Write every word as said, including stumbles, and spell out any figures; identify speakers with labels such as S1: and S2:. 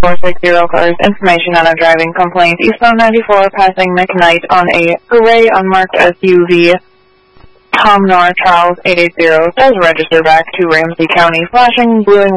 S1: four six zero cars. Information on a driving complaint. Eastbound ninety-four passing McKnight on a gray unmarked S U V. Tom Nor Charles eight eight zero says register back to Ramsey County. Flashing blue and